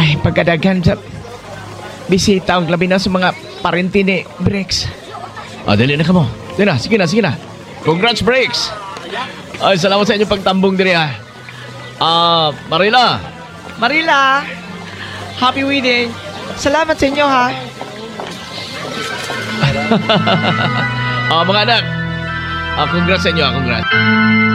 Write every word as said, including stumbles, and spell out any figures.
Ay, pagkadaghan sa bisita, ang labi na sa mga parenti ni Bricks. Ah, dali na ka mo. Dali na, sige na, sige na. Congrats, Bricks! Ay, salamat sa inyong pagtambong diri ah. Ah, Marila! Marila, happy wedding. Salamat sa inyo ha. Ah, mga anak. Ah, congrats sa inyo, ah, congrats.